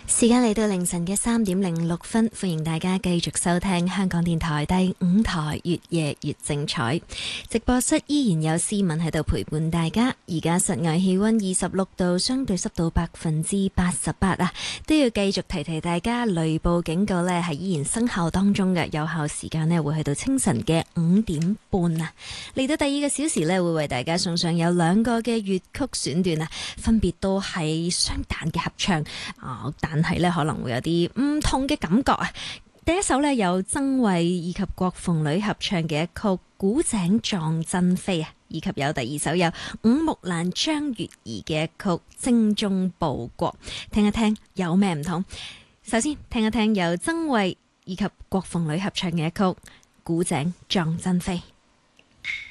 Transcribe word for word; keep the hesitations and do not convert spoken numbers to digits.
時間嚟到凌晨嘅三點零六分，歡迎大家繼續收聽香港電台第五台越夜越精彩。直播室依然有思文喺度陪伴大家。而家室外氣溫二十六度，相對濕度百分之八十八啊，都要繼續提提大家，雷暴警告呢係依然生效當中嘅，有效時間呢會去到清晨嘅五點半啊。嚟到第二個小時呢，會為大家送上有兩個嘅粵曲選段啊，分別都係雙旦嘅合唱啊，但係咧可能會有啲唔同嘅感覺啊！第一首咧有曾慧以及郭鳳女合唱嘅一曲《古井撞珍妃》啊，以及有第二首有伍木蘭張月兒嘅一曲《精忠報國》，聽一聽有咩唔同？首先聽一聽有曾慧以及郭鳳女合唱嘅一曲《古井撞珍妃》。